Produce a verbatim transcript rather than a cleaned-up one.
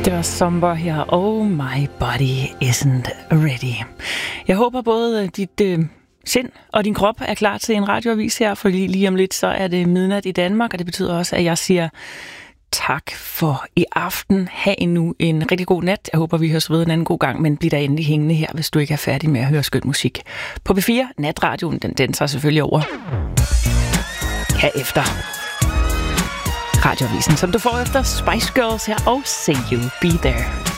Det var Somber her. Oh, my body isn't ready. Jeg håber både dit øh, sind og din krop er klar til en radioavis her, for lige, lige om lidt så er det midnat i Danmark, og det betyder også, at jeg siger tak for i aften. Ha' nu en rigtig god nat. Jeg håber, vi høres ved en anden god gang, men bliv der endelig hængende her, hvis du ikke er færdig med at høre skøn musik. På B fire, natradioen, den danser selvfølgelig over herefter radioavisen, som du får efter Spice Girls her og Say You Be There.